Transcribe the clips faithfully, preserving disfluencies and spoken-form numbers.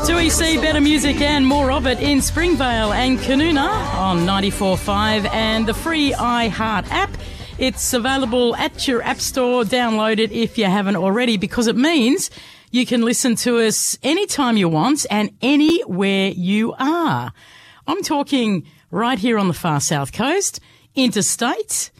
two E C, better music and more of it in Springvale and Canoona on ninety-four point five and the free iHeart app. It's available at your app store. Download it if you haven't already, because it means you can listen to us anytime you want and anywhere you are. I'm talking right here on the far south coast, interstate,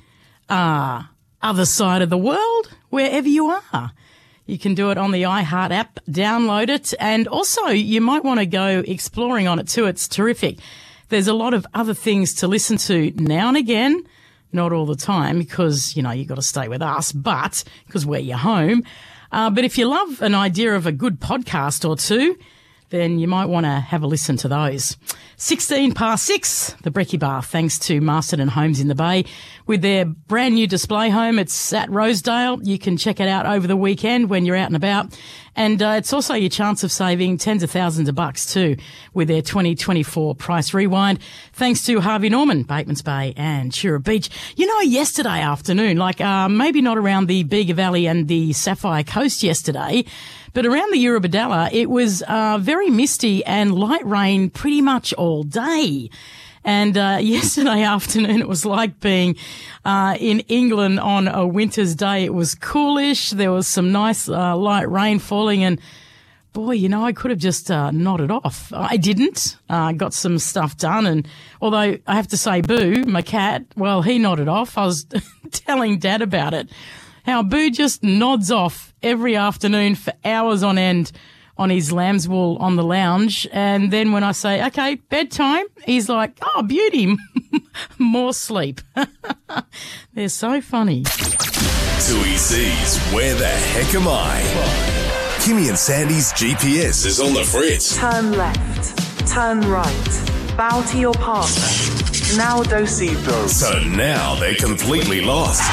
uh, other side of the world, wherever you are. You can do it on the iHeart app, download it, and also you might want to go exploring on it too. It's terrific. There's a lot of other things to listen to now and again, not all the time because, you know, you've got to stay with us, but because we're your home. Uh, but if you love an idea of a good podcast or two, then you might want to have a listen to those. sixteen past six, the Brekkie Bar, thanks to Masterton Homes in the Bay with their brand new display home. It's at Rosedale. You can check it out over the weekend when you're out and about. And uh, it's also your chance of saving tens of thousands of bucks too with their twenty twenty-four price rewind. Thanks to Harvey Norman, Batemans Bay and Chura Beach. You know, yesterday afternoon, like uh, maybe not around the Bega Valley and the Sapphire Coast yesterday, but around the Eurobodalla, it was uh, very misty and light rain pretty much all day. And uh, yesterday afternoon, it was like being uh, in England on a winter's day. It was coolish. There was some nice uh, light rain falling. And, boy, you know, I could have just uh, nodded off. I didn't. I uh, got some stuff done. And although I have to say, Boo, my cat, well, he nodded off. I was telling Dad about it, how Boo just nods off every afternoon for hours on end on his lamb's wool on the lounge. And then when I say, okay, bedtime, he's like, oh, beauty, more sleep. They're so funny. two E C's Where the Heck Am I? Kimmy and Sandy's G P S is on the fritz. Turn left, turn right, bow to your partner. Now do-si-do. So now they're completely lost.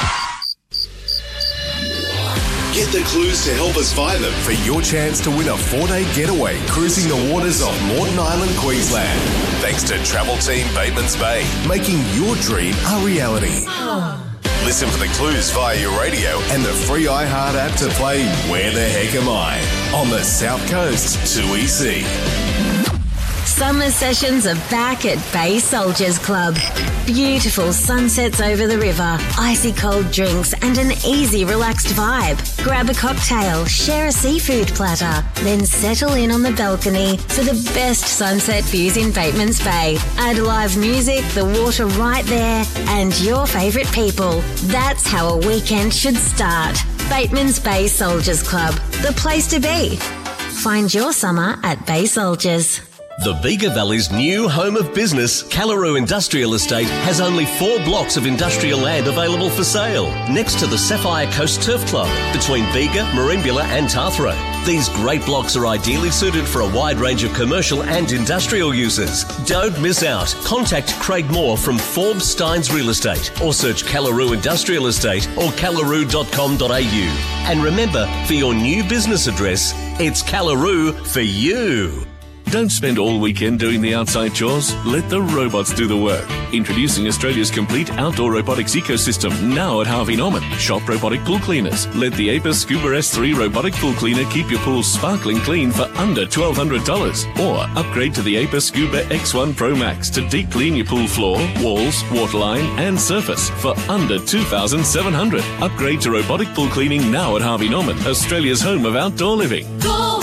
Get the clues to help us find them for your chance to win a four-day getaway cruising the waters of Moreton Island, Queensland. Thanks to Travel Team Batemans Bay, making your dream a reality. Listen for the clues via your radio and the free iHeart app to play Where the Heck Am I? On the South Coast, two E C. Summer sessions are back at Bay Soldiers Club. Beautiful sunsets over the river, icy cold drinks and an easy relaxed vibe. Grab a cocktail, share a seafood platter, then settle in on the balcony for the best sunset views in Batemans Bay. Add live music, the water right there and your favourite people. That's how a weekend should start. Batemans Bay Soldiers Club, the place to be. Find your summer at Bay Soldiers. The Bega Valley's new home of business, Callaroo Industrial Estate, has only four blocks of industrial land available for sale, next to the Sapphire Coast Turf Club, between Bega, Merimbula and Tathra. These great blocks are ideally suited for a wide range of commercial and industrial uses. Don't miss out. Contact Craig Moore from Forbes Steins Real Estate or search Callaroo Industrial Estate or callaroo dot com dot a u. And remember, for your new business address, it's Callaroo for you. Don't spend all weekend doing the outside chores. Let the robots do the work. Introducing Australia's complete outdoor robotics ecosystem now at Harvey Norman. Shop robotic pool cleaners. Let the Apis Scuba S three robotic pool cleaner keep your pool sparkling clean for under twelve hundred dollars. Or upgrade to the Apis Scuba X one Pro Max to deep clean your pool floor, walls, waterline and surface for under two thousand seven hundred dollars. Upgrade to robotic pool cleaning now at Harvey Norman, Australia's home of outdoor living. Go!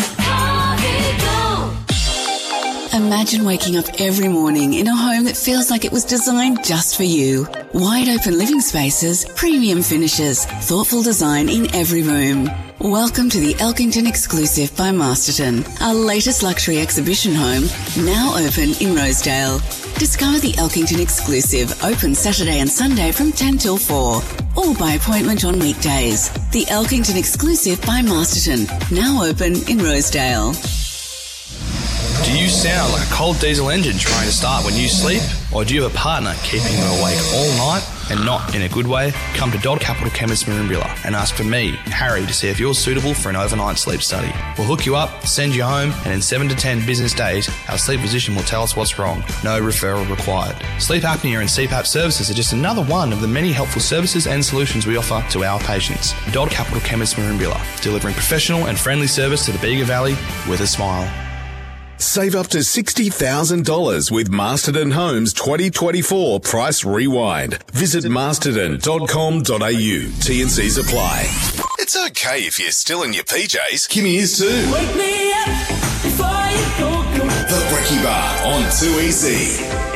Imagine waking up every morning in a home that feels like it was designed just for you. Wide open living spaces, premium finishes, thoughtful design in every room. Welcome to the Elkington Exclusive by Masterton, our latest luxury exhibition home, now open in Rosedale. Discover the Elkington Exclusive, open Saturday and Sunday from ten till four, or by appointment on weekdays. The Elkington Exclusive by Masterton, now open in Rosedale. Do you sound like a cold diesel engine trying to start when you sleep? Or do you have a partner keeping you awake all night and not in a good way? Come to Dodd Capital Chemist Merimbula and ask for me, Harry, to see if you're suitable for an overnight sleep study. We'll hook you up, send you home, and in seven to ten business days, our sleep physician will tell us what's wrong. No referral required. Sleep apnea and C PAP services are just another one of the many helpful services and solutions we offer to our patients. Dodd Capital Chemist Merimbula, delivering professional and friendly service to the Bega Valley with a smile. Save up to sixty thousand dollars with Masterton Homes twenty twenty-four Price Rewind. Visit masterton dot com dot a u. T and C's apply. It's okay if you're still in your P Js. Kimmy is too. Wake me up before you go, go. The Brekkie Bar on two E Z.